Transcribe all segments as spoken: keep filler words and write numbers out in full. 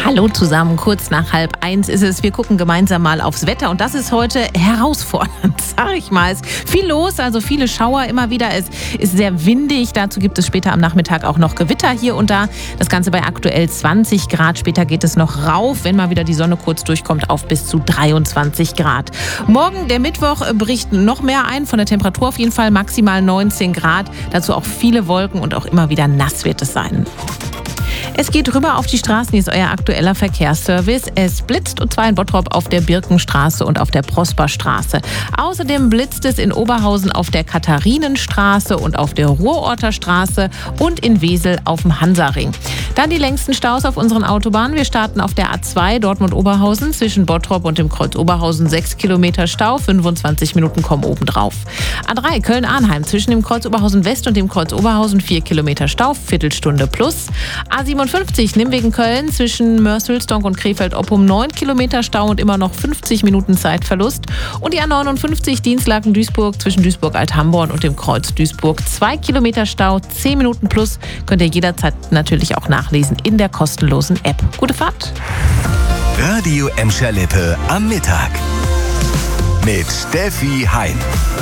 Hallo zusammen, kurz nach halb eins ist es. Wir gucken gemeinsam mal aufs Wetter und das ist heute herausfordernd, sag ich mal. Es ist viel los, also viele Schauer immer wieder. Es ist sehr windig, dazu gibt es später am Nachmittag auch noch Gewitter hier und da. Das Ganze bei aktuell zwanzig Grad, später geht es noch rauf, wenn mal wieder die Sonne kurz durchkommt, auf bis zu dreiundzwanzig Grad. Morgen, der Mittwoch, bricht noch mehr ein, von der Temperatur auf jeden Fall maximal neunzehn Grad. Dazu auch viele Wolken und auch immer wieder nass wird es sein. Es geht rüber auf die Straßen, hier ist euer aktueller Verkehrsservice. Es blitzt und zwar in Bottrop auf der Birkenstraße und auf der Prosperstraße. Außerdem blitzt es in Oberhausen auf der Katharinenstraße und auf der Ruhrorter Straße und in Wesel auf dem Hansaring. Dann die längsten Staus auf unseren Autobahnen. Wir starten auf der A zwei Dortmund-Oberhausen zwischen Bottrop und dem Kreuz Oberhausen sechs Kilometer Stau, fünfundzwanzig Minuten kommen obendrauf. A drei Köln-Arnheim zwischen dem Kreuz Oberhausen West und dem Kreuz Oberhausen vier Kilometer Stau, Viertelstunde plus. A siebenundfünfzig Nimwegen-Köln zwischen Mörs-Hülsdonk und Krefeld-Oppum neun Kilometer Stau und immer noch fünfzig Minuten Zeitverlust. Und die A neunundfünfzig Dienstlaken-Duisburg zwischen Duisburg-Althamborn und dem Kreuz Duisburg zwei Kilometer Stau, zehn Minuten plus. Könnt ihr jederzeit natürlich auch nachlesen in der kostenlosen App. Gute Fahrt! Radio Emscher-Lippe am Mittag mit Steffi Hein.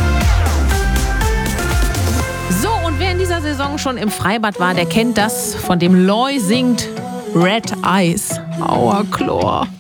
So, und wer in dieser Saison schon im Freibad war, der kennt das, von dem Loy singt Red Eyes. Aua, Chlor.